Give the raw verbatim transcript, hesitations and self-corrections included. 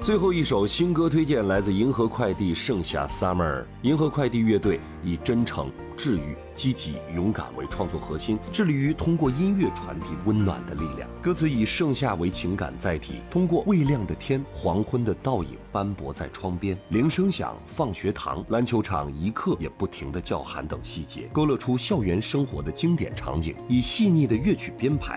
最后一首新歌推荐来自银河快递《盛夏 Summer》。银河快递乐队以真诚、治愈、积极、勇敢为创作核心，致力于通过音乐传递温暖的力量。歌词以盛夏为情感载体，通过未亮的天、黄昏的倒影斑驳在窗边、铃声响、放学堂、篮球场一刻也不停的叫喊等细节，勾勒出校园生活的经典场景，以细腻的乐曲编排